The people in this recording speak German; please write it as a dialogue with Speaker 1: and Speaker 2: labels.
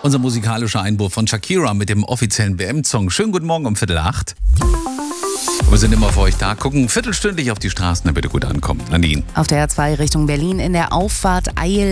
Speaker 1: Unser musikalischer Einwurf von Shakira mit dem offiziellen WM-Song. Schönen guten Morgen um 7:45. Wir sind immer für euch da, gucken viertelstündlich auf die Straßen, damit ihr gut ankommt. Nadine.
Speaker 2: Auf der A2 Richtung Berlin in der Auffahrt Eil